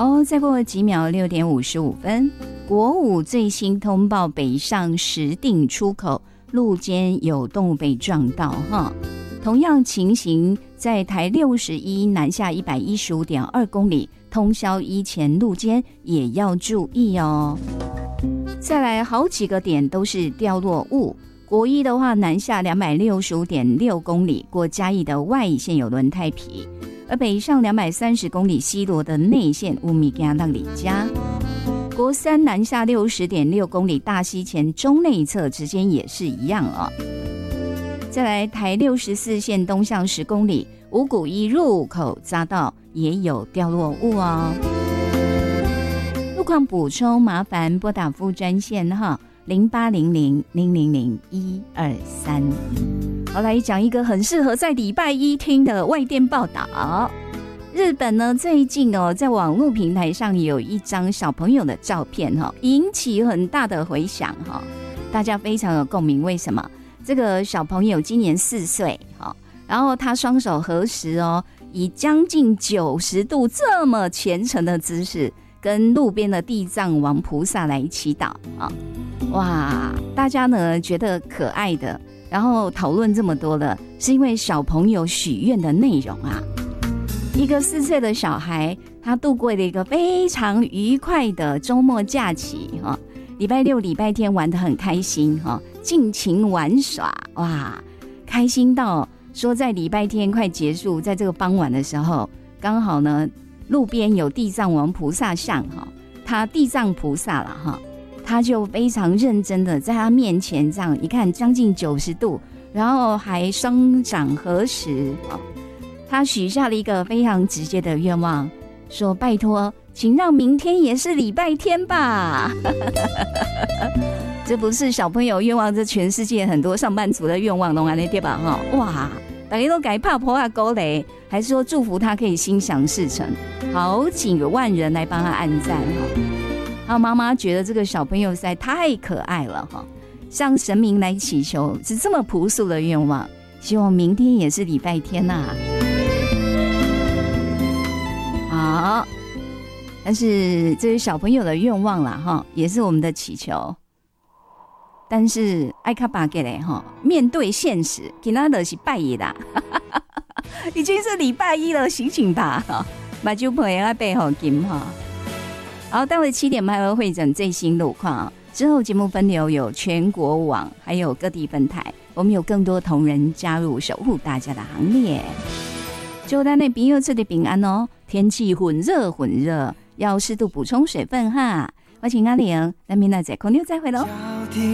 再过几秒，6点55分，国五最新通报北上石碇出口路肩有动物被撞到哈。同样情形在台61南下115.2公里，通霄一前路肩也要注意哦。再来好几个点都是掉落物，国一的话南下265.6公里，过嘉义的外线有轮胎皮，而北上230公里西螺的内线有物件让里加。国三南下60.6公里，大溪前中内侧之间也是一样哦。再来台64线东向10公里，五股一入口匝道也有掉落物哦。路况补充麻烦拨打副专线哈0800-000-123。好，来讲一个很适合在礼拜一听的外电报道。日本呢最近在网络平台上有一张小朋友的照片引起很大的回响大家非常有共鸣。为什么？这个小朋友今年4岁然后他双手合十以将近90度这么虔诚的姿势跟路边的地藏王菩萨来祈祷哇，大家呢觉得可爱的，然后讨论这么多了，是因为小朋友许愿的内容一个4岁的小孩，他度过了一个非常愉快的周末假期礼拜六礼拜天玩得很开心尽情玩耍，哇，开心到说在礼拜天快结束，在这个傍晚的时候，刚好呢路边有地藏王菩萨像他地藏菩萨了他就非常认真的在他面前这样一看将近90度，然后还双掌合十他许下了一个非常直接的愿望，说拜托请让明天也是礼拜天吧这不是小朋友愿望，这全世界很多上班族的愿望都对吧哇，大家都改怕婆啊勾雷，还是说祝福他可以心想事成，好几个万人来帮他按赞他妈妈觉得这个小朋友实在太可爱了向神明来祈求是这么朴素的愿望，希望明天也是礼拜天好，但是这是小朋友的愿望啦也是我们的祈求，但是爱卡巴给嘞面对现实，今天就是拜一啦已经是礼拜一了，醒醒吧把酒朋友要备好金好，待会7点半会会诊最新路况，之后节目分流有全国网还有各地分台，我们有更多同仁加入守护大家的行列。祝咱的朋友吃的平安天气很热，要适度补充水分哈。我请阿玲，咱明仔载空中再会喽。